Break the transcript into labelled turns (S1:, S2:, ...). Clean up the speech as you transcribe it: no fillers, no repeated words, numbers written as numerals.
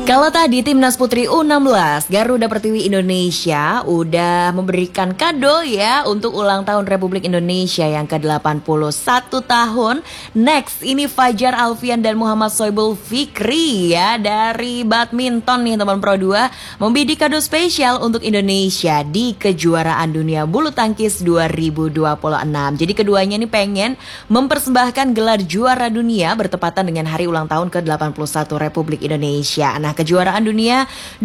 S1: Kalau tadi Timnas Putri U16 Garuda Pertiwi Indonesia udah memberikan kado ya untuk ulang tahun Republik Indonesia yang ke-81 tahun. Next, ini Fajar Alfian dan Muhammad Soibul Fikri ya dari badminton nih teman Pro 2 membidik kado spesial untuk Indonesia di kejuaraan dunia bulu tangkis 2026. Jadi keduanya nih pengen mempersembahkan gelar juara dunia bertepatan dengan hari ulang tahun ke-81 Republik Indonesia. Nah, kejuaraan dunia